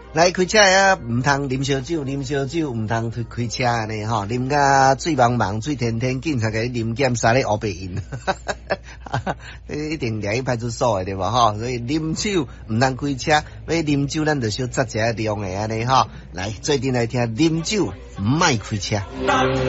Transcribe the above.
来开车啊，唔通啉烧酒，啉烧酒唔通开车安尼吼，啉甲醉茫茫、醉天天，警察甲你啉检查咧黑白印，一定掠去派出所的对吧？吼，所以啉酒唔通开车，要啉酒咱就小酌一下量的安尼吼。来，最近来听啉酒唔爱开车。